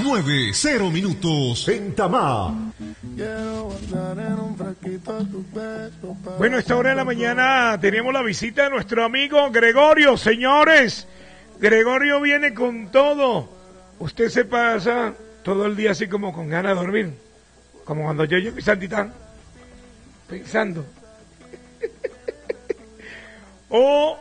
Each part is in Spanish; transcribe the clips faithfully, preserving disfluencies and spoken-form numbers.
nueve, cero minutos en Tamá. Bueno, a esta hora de la mañana tenemos la visita de nuestro amigo Gregorio, señores. Gregorio viene con todo. Usted se pasa todo el día así como con ganas de dormir, como cuando yo llego a Santitán, pensando. O,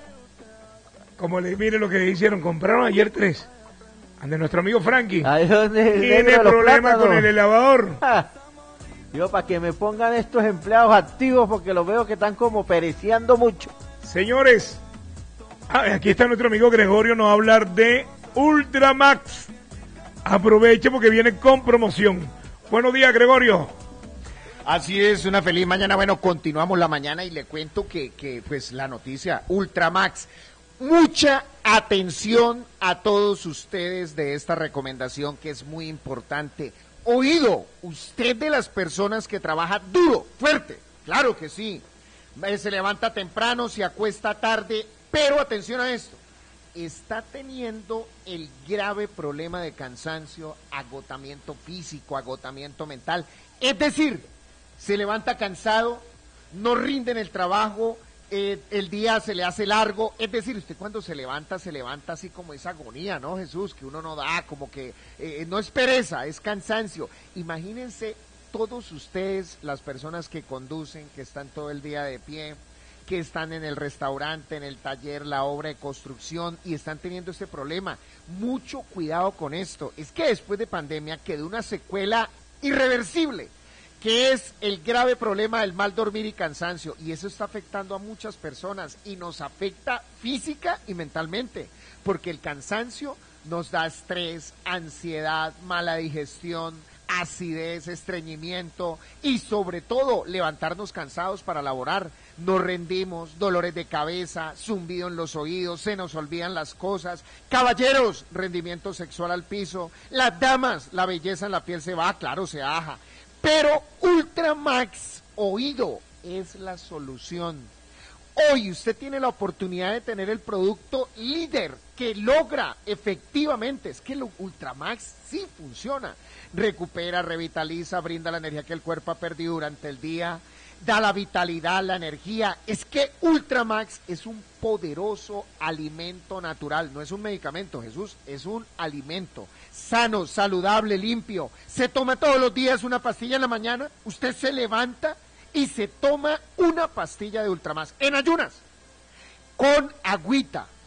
como le mire lo que hicieron, compraron ayer tres. Ande nuestro amigo Frankie. Ahí donde tiene problemas con el elevador. Ja. Yo, para que me pongan estos empleados activos, porque los veo que están como pereciendo mucho. Señores, ah, aquí está nuestro amigo Gregorio, nos va a hablar de Ultramax. Aproveche porque viene con promoción. Buenos días, Gregorio. Así es, una feliz mañana. Bueno, continuamos la mañana y le cuento que, que pues la noticia, Ultramax. Mucha atención a todos ustedes de esta recomendación que es muy importante. Oído, usted de las personas que trabaja duro, fuerte, claro que sí. Se levanta temprano, se acuesta tarde, pero atención a esto. Está teniendo el grave problema de cansancio, agotamiento físico, agotamiento mental. Es decir, se levanta cansado, no rinde en el trabajo, eh, el día se le hace largo. Es decir, usted cuando se levanta, se levanta así como esa agonía, ¿no, Jesús? Que uno no da, como que eh, no es pereza, es cansancio. Imagínense todos ustedes, las personas que conducen, que están todo el día de pie, que están en el restaurante, en el taller, la obra de construcción y están teniendo este problema. Mucho cuidado con esto. Es que después de pandemia quedó una secuela irreversible, que es el grave problema del mal dormir y cansancio, y eso está afectando a muchas personas y nos afecta física y mentalmente, porque el cansancio nos da estrés, ansiedad, mala digestión, acidez, estreñimiento y sobre todo levantarnos cansados para laborar. Nos rendimos, dolores de cabeza, zumbido en los oídos, se nos olvidan las cosas. Caballeros, rendimiento sexual al piso. Las damas, la belleza en la piel se va, claro, se baja. Pero Ultramax, oído, es la solución. Hoy usted tiene la oportunidad de tener el producto líder que logra efectivamente, es que el Ultramax sí funciona. Recupera, revitaliza, brinda la energía que el cuerpo ha perdido durante el día, da la vitalidad, la energía. Es que Ultramax es un poderoso alimento natural, no es un medicamento, Jesús, es un alimento sano, saludable, limpio. Se toma todos los días una pastilla en la mañana, usted se levanta y se toma una pastilla de Ultramax en ayunas, con agüita.